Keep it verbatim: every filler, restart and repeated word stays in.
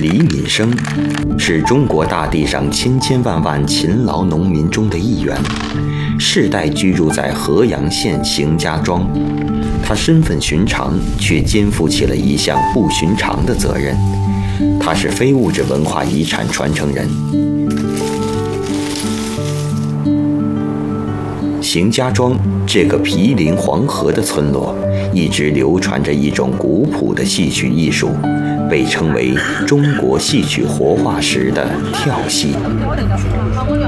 李敏生是中国大地上千千万万勤劳农民中的一员，世代居住在河阳县邢家庄。他身份寻常，却肩负起了一项不寻常的责任。他是非物质文化遗产传承人。邢家庄这个毗邻黄河的村落，一直流传着一种古朴的戏曲艺术，被称为中国戏曲活化石的跳戏。